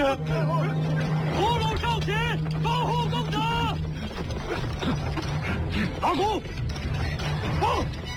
五路上前，保护公者。打鼓，放。